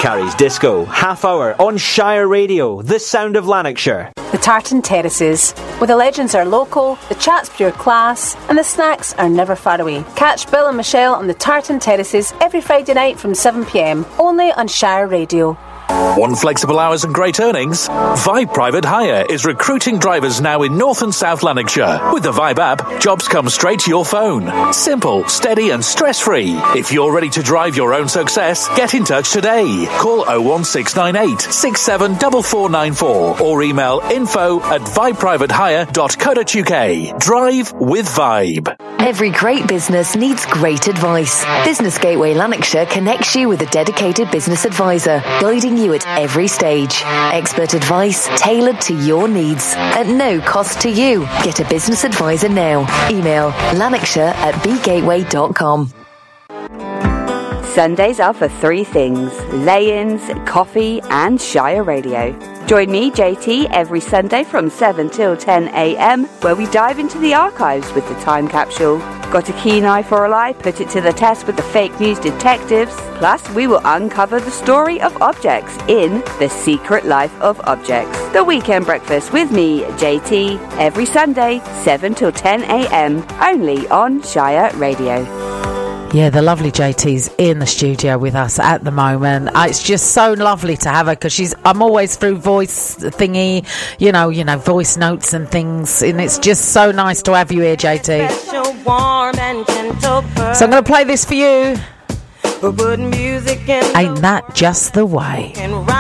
Carrie's Disco, half hour on Shire Radio, the sound of Lanarkshire. The Tartan Terraces, where the legends are local, the chat's pure class, and the snacks are never far away. Catch Bill and Michelle on the Tartan Terraces every Friday night from 7pm, only on Shire Radio. Want flexible hours and great earnings? Vibe Private Hire is recruiting drivers now in North and South Lanarkshire. With the Vibe app, jobs come straight to your phone. Simple, steady and stress-free. If you're ready to drive your own success, get in touch today. Call 01698 674494 or email info@vibeprivatehire.co.uk. Drive with Vibe. Every great business needs great advice. Business Gateway Lanarkshire connects you with a dedicated business advisor, guiding you at every stage. Expert advice tailored to your needs at no cost to you. Get a business advisor now. Email lanarkshire@bgateway.com. Sundays are for three things: lay-ins, coffee and Shire Radio. Join me, JT, every Sunday from 7 till 10am, where we dive into the archives with the time capsule. Got a keen eye for a lie? Put it to the test with the fake news detectives. Plus, we will uncover the story of objects in The Secret Life of Objects. The Weekend Breakfast with me, JT, every Sunday, 7 till 10am, only on Shire Radio. Yeah, the lovely JT's in the studio with us at the moment. It's just so lovely to have her because I'm always through voice thingy, you know, voice notes and things, and it's just so nice to have you here, JT. So I'm going to play this for you. Ain't that just the way?